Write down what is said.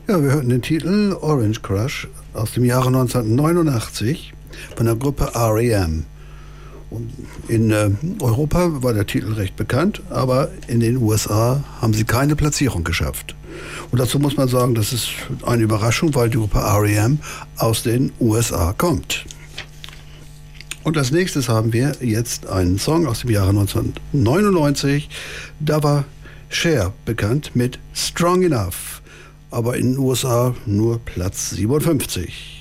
Ja, wir hörten den Titel Orange Crush aus dem Jahre 1989 von der Gruppe R.E.M. Und in Europa war der Titel recht bekannt, aber in den USA haben sie keine Platzierung geschafft. Und dazu muss man sagen, das ist eine Überraschung, weil die Gruppe R.E.M. aus den USA kommt. Und als nächstes haben wir jetzt einen Song aus dem Jahre 1999. Da war Cher bekannt mit Strong Enough, aber in den USA nur Platz 57.